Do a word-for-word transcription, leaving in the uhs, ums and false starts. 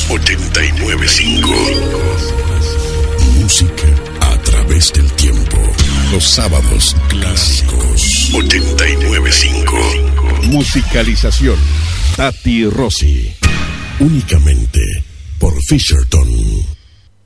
ochenta y nueve punto cinco. Música a través del tiempo. Los sábados clásicos. ochenta y nueve punto cinco. Musicalización. Tati Rossi. Únicamente por Fisherton.